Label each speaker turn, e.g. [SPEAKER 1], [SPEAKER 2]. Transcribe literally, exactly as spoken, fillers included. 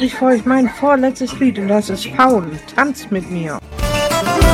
[SPEAKER 1] habe ich für euch mein vorletztes Lied und das ist Faul. Tanzt mit mir.